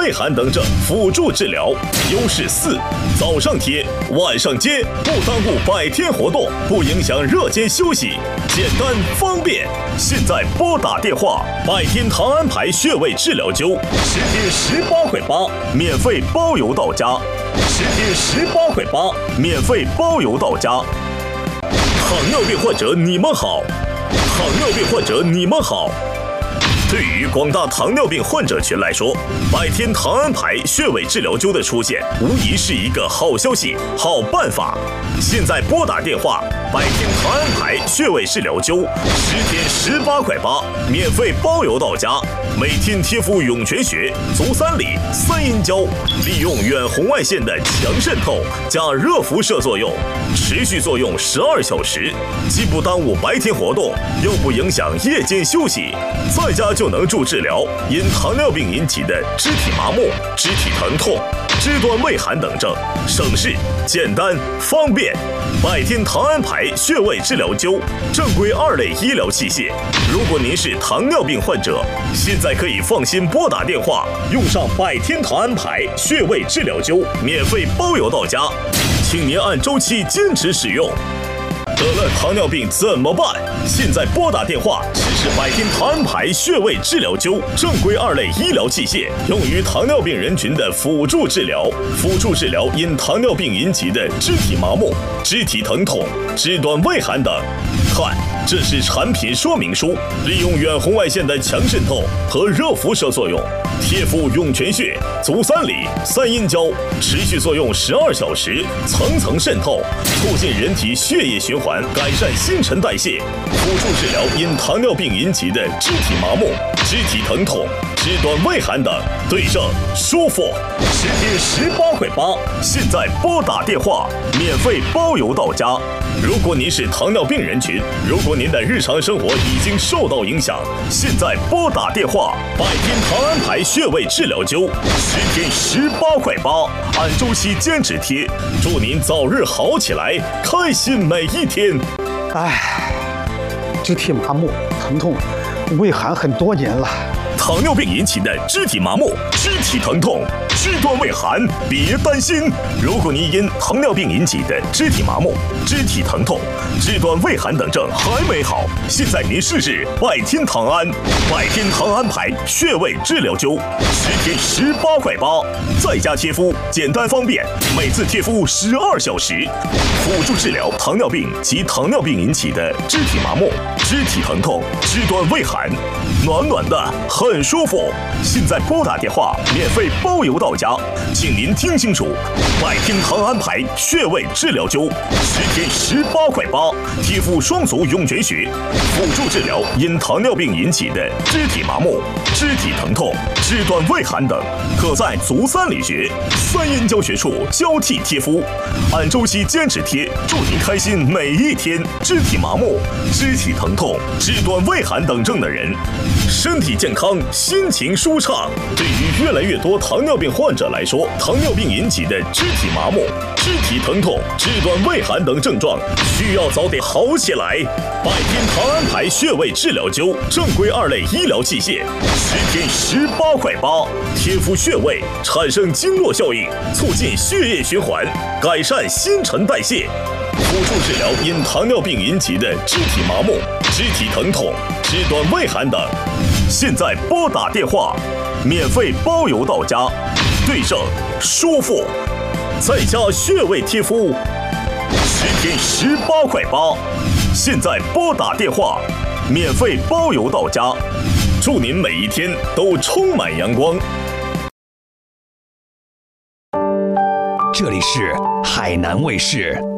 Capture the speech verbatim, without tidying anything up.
胃寒等症辅助治疗。优势四：早上贴，晚上接，不耽误百天活动，不影响热间休息，简单方便。现在拨打电话，百天堂安牌穴位治疗灸，十天十八块八，免费包邮到家。十天十八块八，免费包邮到家。糖尿病患者你们好，糖尿病患者你们好。对于广大糖尿病患者群来说，百天堂安牌穴位治疗灸的出现，无疑是一个好消息、好办法。现在拨打电话，百天堂安牌穴位治疗灸，十天十八块八，免费包邮到家。每天贴敷涌泉穴、足三里、三阴交，利用远红外线的强渗透加热辐射作用，持续作用十二小时，既不耽误白天活动，又不影响夜间休息，在家就能助治疗因糖尿病引起的肢体麻木、肢体疼痛、肢端畏寒等症，省事、简单、方便。百天堂安牌穴位治疗灸，正规二类医疗器械。如果您是糖尿病患者，现在可以放心拨打电话，用上百天堂安牌穴位治疗灸，免费包邮到家，请您按周期坚持使用。得了糖尿病怎么办？现在拨打电话，试试百天堂安牌穴位治疗灸，正规二类医疗器械，用于糖尿病人群的辅助治疗，辅助治疗因糖尿病引起的肢体麻木、肢体疼痛、肢端畏寒等。看，这是产品说明书，利用远红外线的强渗透和热辐射作用，贴敷涌泉穴、足三里、三阴交，持续作用十二小时，层层渗透，促进人体血液循环，改善新陈代谢，辅助治疗因糖尿病引起的肢体麻木、肢体疼痛、肢端畏寒等，对症舒服。十天十八块八，现在拨打电话，免费包邮到家。如果您是糖尿病人群，如果您的日常生活已经受到影响，现在拨打电话，百天堂安牌穴位治疗灸，十天十八块八，按周期坚持贴，祝您早日好起来，开心每一天。 唉，肢体麻木、疼痛、畏寒很多年了。 糖尿病引起的肢体麻木、肢体疼痛、肢端畏寒，别担心。如果您因糖尿病引起的肢体麻木、肢体疼痛、肢端畏寒等症还没好，现在您试试百天堂安，百天堂安牌穴位治疗灸，十天十八块八，在家贴敷，简单方便，每次贴敷十二小时，辅助治疗糖尿病及糖尿病引起的肢体麻木、肢体疼痛、肢端畏寒，暖暖的，很舒服。现在拨打电话，免费包邮到家，请您听清楚，百天堂安牌穴位治疗灸，十天十八块八，贴敷双足涌泉穴，辅助治疗因糖尿病引起的肢体麻木、肢体疼痛、肢端畏寒等，可在足三里穴、三阴交穴处交替贴敷，按周期坚持贴，祝您开心每一天。肢体麻木、肢体疼痛、肢端畏寒等症的人，身体健康，心情舒畅。对于越来越多糖尿病患者来说，糖尿病引起的肢体麻木、肢体疼痛、肢端畏寒等症状，需要早点好起来。百天堂安牌穴位治疗灸，正规二类医疗器械，十天十八块八，贴敷穴位，产生经络效应，促进血液循环，改善新陈代谢，辅助治疗因糖尿病引起的肢体麻木、肢体疼痛、肢端畏寒等。现在拨打电话，免费包邮到家，对症舒服，在家穴位贴敷，十天十八块八。现在拨打电话，免费包邮到家，祝您每一天都充满阳光。 这里是海南卫视。